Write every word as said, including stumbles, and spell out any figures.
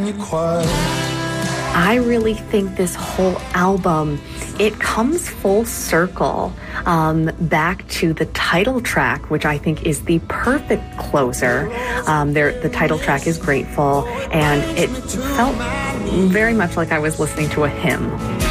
when you're quiet. I really think this whole album, it comes full circle um, back to the title track, which I think is the perfect closer. Um, there, the title track is Grateful, and it felt very much like I was listening to a hymn.